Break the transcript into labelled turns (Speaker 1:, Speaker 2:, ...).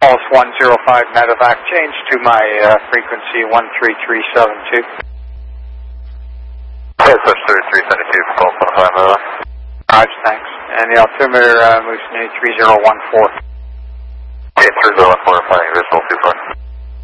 Speaker 1: Pulse 105 medevac, change to my frequency 13372.
Speaker 2: Okay, switch 3372, Pulse 105 medevac.
Speaker 1: Roger, thanks. And the altimeter moves to 3014.
Speaker 2: Okay, 3014, flying visual 24.